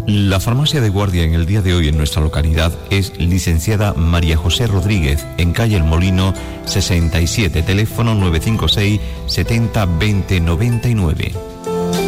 La farmacia de guardia en el día de hoy en nuestra localidad es licenciada María José Rodríguez, en calle El Molino 67, teléfono 956 70 20 99.